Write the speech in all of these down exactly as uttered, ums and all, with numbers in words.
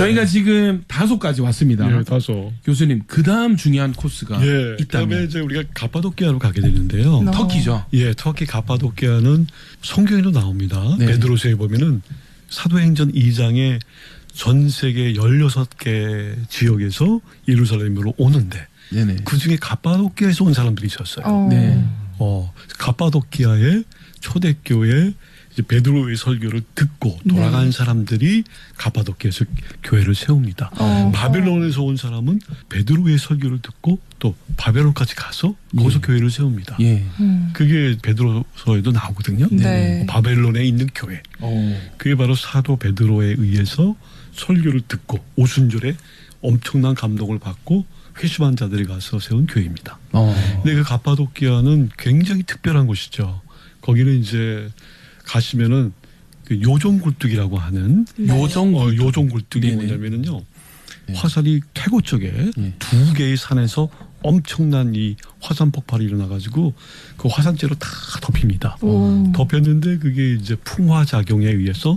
저희가 지금 다소까지 왔습니다. 예, 다소. 교수님, 그 다음 중요한 코스가 예, 있다면. 그다음에 이제 우리가 가파도키아로 가게 되는데요. 어. 터키죠. 예, 터키 가파도키아는 성경에도 나옵니다. 네. 베드로서에 보면은 사도행전 이 장에 전 세계 열여섯 개 지역에서 예루살렘으로 오는데 네네. 그 중에 가파도키아에서 온 사람들이 있었어요. 어. 네. 어, 가파도키아의 초대교회 이제 베드로의 설교를 듣고 돌아간 네. 사람들이 가파도키아에서 교회를 세웁니다. 어. 바벨론에서 온 사람은 베드로의 설교를 듣고 또 바벨론까지 가서 거기서 예. 교회를 세웁니다. 예. 음. 그게 베드로서에도 나오거든요. 네. 바벨론에 있는 교회. 어. 그게 바로 사도 베드로에 의해서 설교를 듣고 오순절에 엄청난 감동을 받고 회심한 자들이 가서 세운 교회입니다. 어. 근데 그 가파도키아는 굉장히 특별한 곳이죠. 거기는 이제 가시면은 그 요정굴뚝이라고 하는 네. 요정 어, 요정굴뚝이 네네. 뭐냐면은요. 네. 화산이 태고 쪽에 네. 두 개의 산에서 엄청난 이 화산 폭발이 일어나가지고 그 화산재로 다 덮입니다. 오. 덮였는데 그게 이제 풍화 작용에 의해서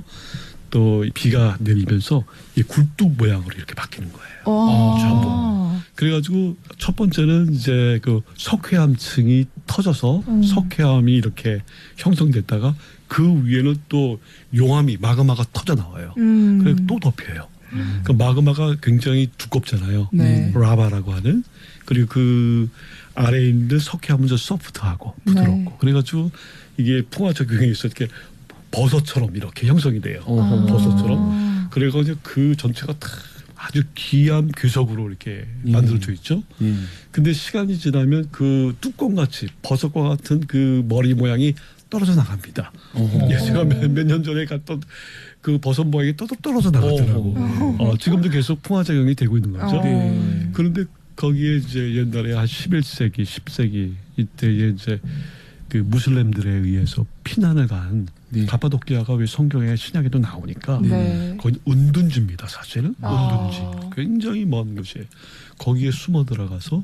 또 비가 내리면서 이 굴뚝 모양으로 이렇게 바뀌는 거예요. 어. 전부. 그래가지고 첫 번째는 이제 그 석회암층이 터져서 음. 석회암이 이렇게 형성됐다가 그 위에는 또 용암이 마그마가 터져 나와요. 음. 그래서 또 덮여요. 그 마그마가 굉장히 두껍잖아요. 네. 라바라고 하는. 그리고 그 아래에 있는 석회암은 좀 소프트하고 부드럽고. 네. 그래가지고 이게 풍화 적용에 있어 이렇게 버섯처럼 이렇게 형성이 돼요. 어허. 버섯처럼. 그래가지고 그 전체가 다 아주 귀한 괴석으로 이렇게 예. 만들어져 있죠. 예. 근데 시간이 지나면 그 뚜껑같이 버섯과 같은 그 머리 모양이 떨어져 나갑니다. 어허. 예, 제가 몇 년 전에 갔던 그 버섯 모양이 떠 떨어져 나가더라고. 어허. 어, 지금도 계속 풍화작용이 되고 있는 거죠. 어. 네. 그런데 거기에 이제 옛날에 한 십일 세기, 십 세기 이때에 이제 그 무슬림들에 의해서 피난을 간 네. 가파도키아가 왜 성경에 신약에도 나오니까 네. 거기 은둔지입니다, 사실은. 아. 은둔지. 굉장히 먼 곳이에요. 거기에 숨어 들어가서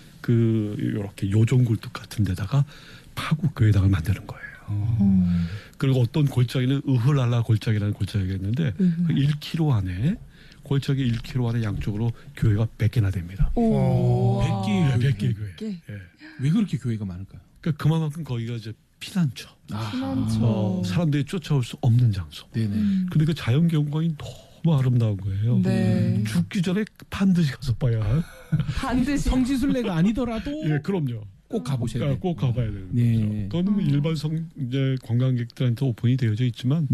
그 이렇게 요정굴뚝 같은 데다가 파국 교회당을 만드는 거예요. 음. 그리고 어떤 골짜기는 으흐랄라 골짜기라는 골짜기가 있는데 음. 그 일 킬로미터 안에 골짜기 일 킬로미터 안에 양쪽으로 교회가 백 개나 됩니다. 오. 백 개의 네, 백 개의 교회. 개. 예. 왜 그렇게 교회가 많을까요? 그러니까 그만큼 거기가 이제 피난처. 아. 피난처. 어, 사람들이 쫓아올 수 없는 장소. 네네. 음. 근데 그 자연 경관이 너무 아름다운 거예요. 네. 죽기 전에 반드시 가서 봐야 할. 반드시. 성지순례가 아니더라도 예, 그럼요. 꼭 가보셔야 아, 돼요. 꼭 가봐야 되는 네. 거죠. 그거는 뭐 일반 성 이제 관광객들한테 오픈이 되어져 있지만